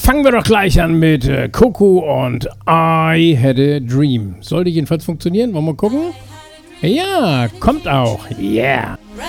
fangen wir doch gleich an mit Coco und I Had a Dream. Sollte jedenfalls funktionieren. Wollen wir mal gucken? Ja, kommt auch. Yeah.